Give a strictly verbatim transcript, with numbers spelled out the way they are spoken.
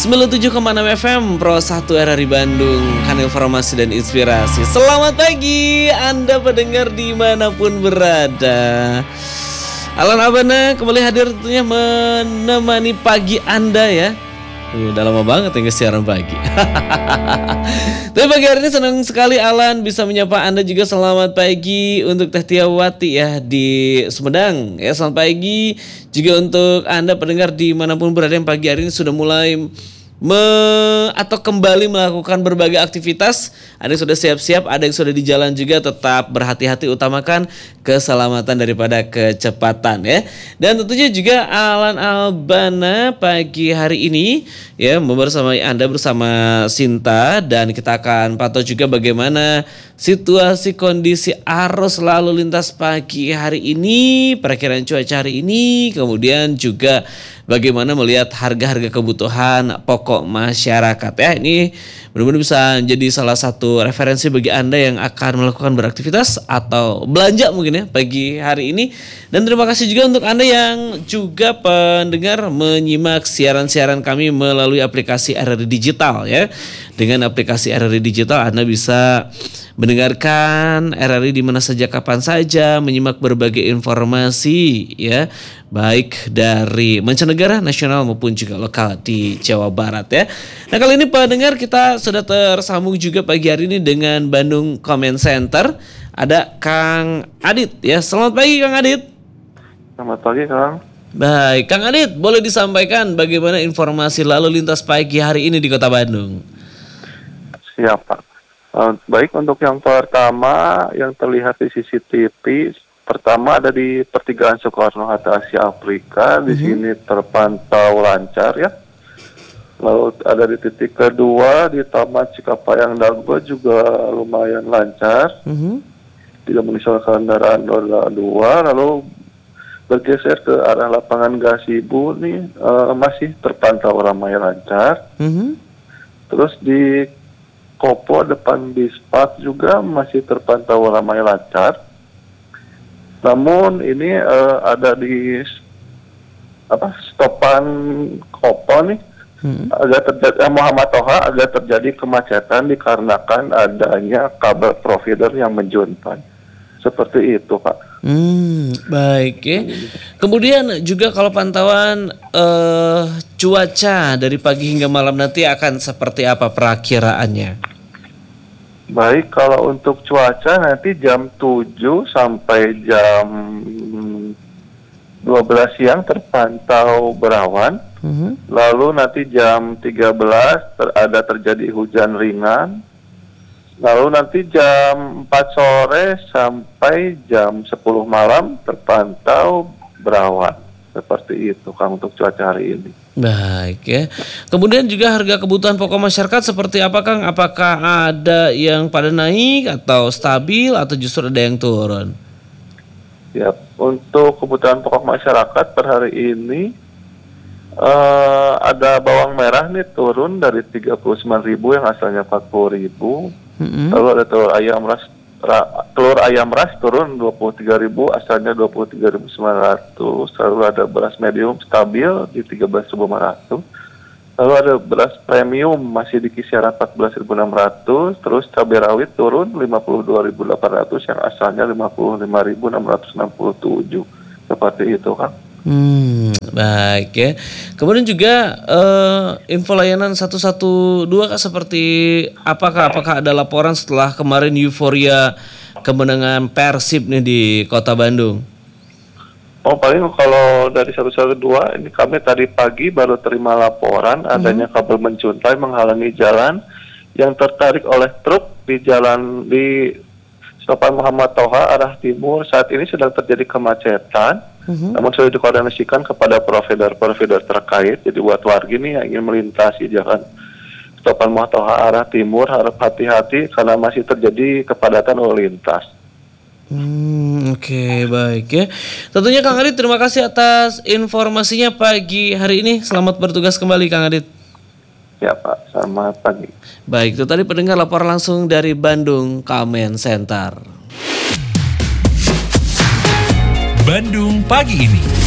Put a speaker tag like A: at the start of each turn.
A: sembilan puluh tujuh koma enam F M Pro satu R R I Bandung, kan informasi dan inspirasi. Selamat pagi Anda pendengar dimanapun berada. Alan Abana kembali hadir tentunya menemani pagi Anda ya. Uh, udah lama banget ya siaran pagi. Tapi pagi hari ini senang sekali Alan bisa menyapa Anda juga. Selamat pagi untuk Teh Tiawati ya di Sumedang ya. Selamat pagi juga untuk Anda pendengar dimanapun berada yang pagi hari ini sudah mulai Me, atau kembali melakukan berbagai aktivitas. Ada yang sudah siap-siap, ada yang sudah di jalan juga. Tetap berhati-hati, utamakan keselamatan daripada kecepatan ya. Dan tentunya juga Alan Albana pagi hari ini ya bersama Anda bersama Sinta. Dan kita akan pantau juga bagaimana situasi kondisi arus lalu lintas pagi hari ini, perakiraan cuaca hari ini, kemudian juga bagaimana melihat harga-harga kebutuhan pokok masyarakat ya. Ini benar-benar bisa menjadi salah satu referensi bagi Anda yang akan melakukan beraktivitas atau belanja mungkin ya pagi hari ini. Dan terima kasih juga untuk Anda yang juga pendengar menyimak siaran-siaran kami melalui aplikasi R R I Digital ya. Dengan aplikasi R R I Digital Anda bisa mendengarkan R R I di mana saja kapan saja, menyimak berbagai informasi ya, baik dari mancanegara, nasional maupun juga lokal di Jawa Barat ya. Nah kali ini pendengar kita sudah tersambung juga pagi hari ini dengan Bandung Comment Center. Ada Kang Adit ya. Selamat pagi Kang Adit.
B: Selamat pagi Kang.
A: Baik Kang Adit, boleh disampaikan bagaimana informasi lalu lintas pagi hari ini di Kota Bandung?
B: Siap Pak. Uh, baik, untuk yang pertama yang terlihat di C C T V, pertama ada di pertigaan Soekarno-Hatta Asia Afrika. Di mm-hmm. sini terpantau lancar ya. Lalu ada di titik kedua di Taman Cikapayang Dago juga lumayan lancar. Mm-hmm. Tidak mengisolasi kendaraan roda dua. Lalu bergeser ke arah lapangan Gasibu nih uh, masih terpantau ramai lancar. Mm-hmm. Terus di Kopo depan Bispak juga masih terpantau ramai lancar. Namun ini uh, ada di apa stopan Kopo nih hmm. agak terjadi eh, Muhammad Toha agak terjadi kemacetan dikarenakan adanya kabel provider yang menjuntai. Seperti itu Pak.
A: Hmm, baik ya. Kemudian juga kalau pantauan uh, cuaca dari pagi hingga malam nanti akan seperti apa perakiraannya?
B: Baik, kalau untuk cuaca nanti jam tujuh sampai jam dua belas siang terpantau berawan. Uh-huh. Lalu nanti jam tiga belas ter- ada terjadi hujan ringan. Lalu nanti jam empat sore sampai jam sepuluh malam terpantau berawan. Seperti itu Kang untuk cuaca hari ini.
A: Baik ya. Kemudian juga harga kebutuhan pokok masyarakat seperti apa Kang? Apakah ada yang pada naik atau stabil atau justru ada yang turun?
B: Ya, untuk kebutuhan pokok masyarakat per hari ini uh, ada bawang merah nih turun dari tiga puluh sembilan ribu yang asalnya empat puluh ribu. Mm-hmm. Lalu ada telur ayam ras ra, telur ayam ras turun dua puluh tiga ribu asalnya dua puluh tiga ribu sembilan ratus. Lalu ada beras medium stabil di tiga belas ribu lima ratus. Lalu ada beras premium masih di kisaran empat belas ribu enam ratus. Terus cabai rawit turun lima puluh dua ribu delapan ratus yang asalnya lima puluh lima ribu enam ratus enam puluh tujuh. Seperti itu Kang.
A: Hmm, baik ya. Kemudian juga uh, info layanan satu satu dua Kak, seperti apakah apakah ada laporan setelah kemarin euforia kemenangan Persib nih di Kota Bandung?
B: Oh paling kalau dari satu satu dua ini kami tadi pagi baru terima laporan mm-hmm. adanya kabel menjuntai menghalangi jalan yang tertarik oleh truk di jalan di stopan Muhammad Toha arah timur. Saat ini sedang terjadi kemacetan. Uh-huh. Namun sudah dikoordinasikan kepada provider-provider terkait. Jadi buat warga nih yang ingin melintasi jalan stopan Muhammad Toha arah timur harap hati-hati karena masih terjadi kepadatan lalu lintas.
A: Hmm, oke okay, baik ya. Tentunya Kang Adit terima kasih atas informasinya pagi hari ini. Selamat bertugas kembali Kang Adit.
B: Ya Pak, selamat pagi.
A: Baik, itu tadi pendengar laporan langsung dari Bandung Comment Center.
C: Bandung pagi ini.